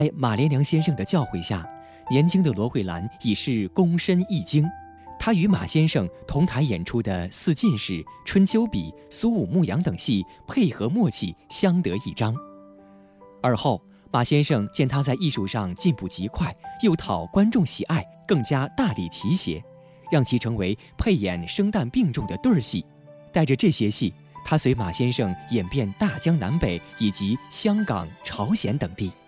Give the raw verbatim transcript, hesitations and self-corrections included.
在马连良先生的教诲下，年轻的罗慧兰已是躬身一经。她与马先生同台演出的《四进士》《春秋笔》《苏武牧羊》等戏配合默契，相得益彰。而后，马先生见她在艺术上进步极快，又讨观众喜爱，更加大力提携，让其成为配演生旦并重的对儿戏。带着这些戏，他随马先生演遍大江南北以及香港、朝鲜等地。